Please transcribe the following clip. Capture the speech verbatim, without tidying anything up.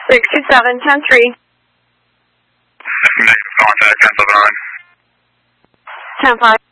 six two seven, ten three. Contact ten seven nine. ten five.